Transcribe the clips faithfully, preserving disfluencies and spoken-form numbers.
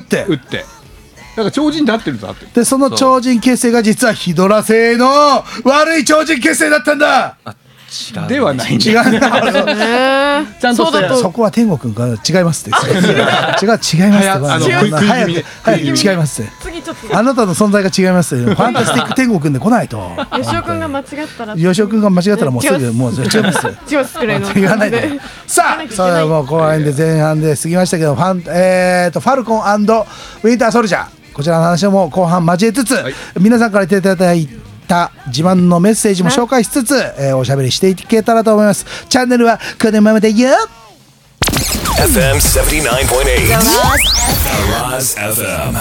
って打ってだから超人で合ってると合ってる。 でその超人結成が実はヒドラ製の悪い超人結成だったんだ。 あ違う、ね、 ではないんだ。 違うんだちゃんとそうだとそこは天国君が違いますって違う違いますって早あの早く早く食い気味で早く違いますって次ちょっとあなたの存在が違いますってファンタスティック天国君で来ないと吉尾くんが間違ったら吉尾君が間違ったらもうすぐもう違いますよ違うくらいの言わないでさあそれはもう後半で前半で過ぎましたけどファン、えー、とファルコン&ウィンターソルジャーこちらの話も後半交えつつ、はい、皆さんからいただいた自慢のメッセージも紹介しつつ、えー、おしゃべりしていけたらと思います。チャンネルはこのままでよエフエムセブンティーナインポイントエイト Araz エフエム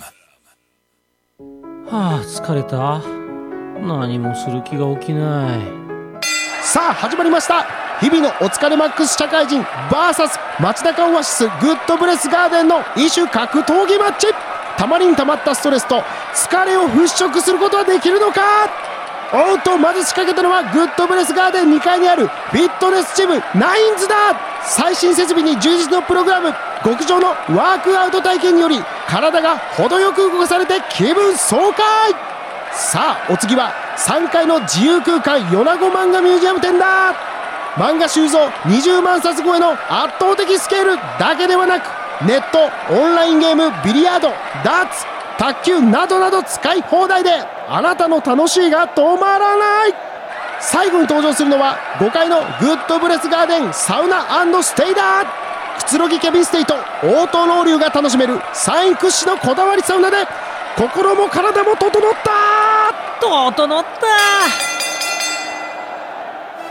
はあ疲れた。何もする気が起きない。 さあ始まりました。日々のお疲れマックス社会人 ブイエス 街中オアシスグッドブレスガーデンの異種格闘技マッチ。たまりにたまったストレスと疲れを払拭することはできるのか。おっとまず仕掛けたのはグッドブレスガーデンにかいにあるフィットネスジムナインズだ。最新設備に充実のプログラム、極上のワークアウト体験により体が程よく動かされて気分爽快。さあお次はさんがいの自由空間米子漫画ミュージアム店だ。漫画収蔵にじゅうまんさつ超えの圧倒的スケールだけではなくネットオンラインゲームビリヤードダーツ卓球などなど使い放題であなたの楽しいが止まらない。最後に登場するのはごかいのグッドブレスガーデンサウナ&ステイだ。くつろぎキャビンステイとオートロウリュが楽しめる山陰屈指のこだわりサウナで心も体も整った整った。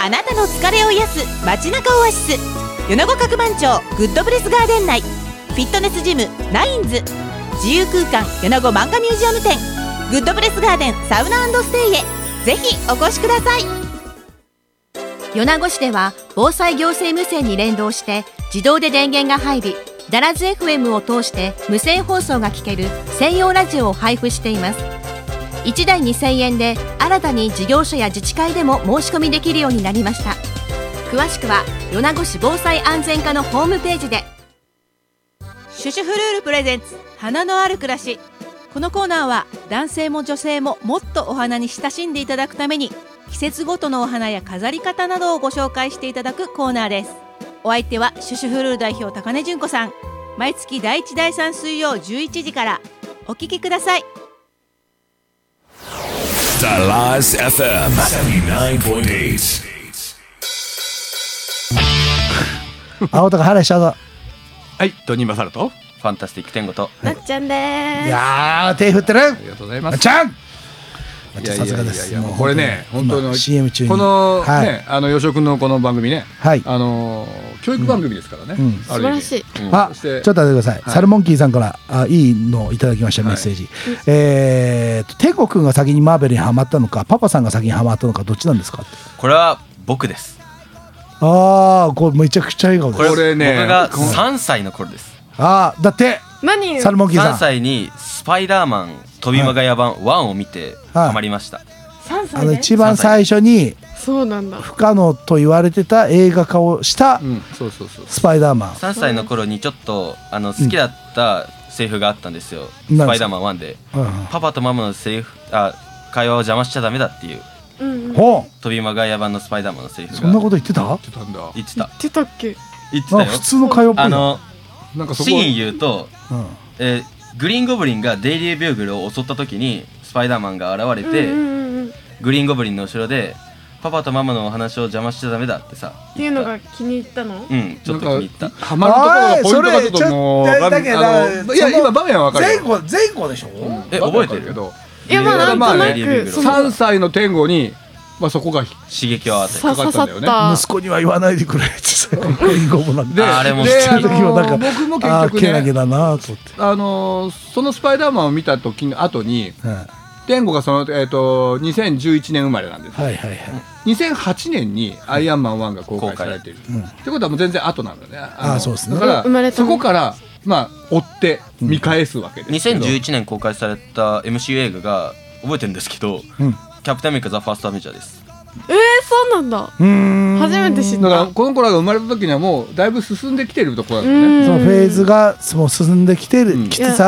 あなたの疲れを癒す街中オアシス米子角番町グッドブレスガーデン内フィットネスジムナインズ自由空間米子漫画ミュージアム店グッドブレスガーデンサウナ&ステイへぜひお越しください。米子市では防災行政無線に連動して自動で電源が入りダラズ エフエム を通して無線放送が聞ける専用ラジオを配布しています。いちだいにせんえんで新たに事業所や自治会でも申し込みできるようになりました。詳しくは米子市防災安全課のホームページで。シュシュフルールプレゼンツ花のある暮らし。このコーナーは男性も女性ももっとお花に親しんでいただくために季節ごとのお花や飾り方などをご紹介していただくコーナーです。お相手はシュシュフルール代表高根純子さん。毎月だいいちだいさん水曜じゅういちじからお聞きください。 Araz エフエムセブンティーナインポイントエイト青高原しちゃうぞ。 はいドニーマサルとファンタスティック天狗となっちゃんでーす。 いやー手振ってる。 ありがとうございます。 なっちゃんいやいやさすがでいやいやす。もうこれね本当のシーエム 中にこのはいねあの吉尾君のこの番組ね、 はいあの教育番組ですからね、 うんうんある意味素晴らしい。 うんあそしてちょっと待ってください、 はいサルモンキーさんからあいいのをいただきました、メッセージ、えーと天国君が先にマーベルにハマったのかパパさんが先にハマったのかどっちなんですかって。 これは僕です。 ああこれめちゃくちゃ笑顔です。 これこれね僕がさんさいの頃です。 ああだって何サルモンキーさんさんさいにスパイダーマン飛び魔が野版ワンを見てハマりました。 さんさいであの一番最初にそうなんだ。 不可能と言われてた映画化をしたうんそうそうそうスパイダーマン、 さんさいの頃にちょっとあの好きだったセリフがあったんですよ、 うんスパイダーマンワンでうんパパとママのセリフあ会話を邪魔しちゃダメだっていううんうん。 ほう飛び魔が野版のスパイダーマンのセリフがそんなこと言ってた。 言ってたんだ。 言ってた言ってたっけ。 言ってたよ。 あ普通の会話っぽいな。 あのなんかそこシーン言うと、 うんえーグリーンゴブリンがデイリー・ビューグルを襲った時にスパイダーマンが現れて、 うんうんうんうん。っグリーンゴブリンの後ろでパパとママのお話を邪魔しちゃダメだってさていうのが気に入ったの。 うんちょっと気に入ったハマるところがポイントがちょっともうおいそれわかんちょだけどあのいやその今場面はわかるよ。 前後前後でしょ、 え覚えてるけどいやまあなんとなまあねくそのさんさいの天狗にまあそこが刺激を与えさ刺さった。 息子には言わないでくれってさゴムなんでであれもでちっちゃい時もなんかあの僕も結あー局ねけなげだなと思って、 あのそのスパイダーマンを見た時の後には天狗がそのえっとにせんじゅういちねん生まれなんですいはいはいはいにせんはちねんにアイアンマンワンが公開されているうんってことはもう全然後なんだね。のあーそうですねだから生まれたのそこからまあ追って見返すわけですけどにせんじゅういちねん公開された エムシーユー 映画が覚えてるんですけど、 うんキャプテンアメリカザ・ファーストアベンジャーです。 えー、そうなんだ。 うーん初めて知っだからた。 この子らが生まれた時にはもうだいぶ進んできてるところなんだうよね。 んそのフェーズがもう進んできてる、 うんきつつ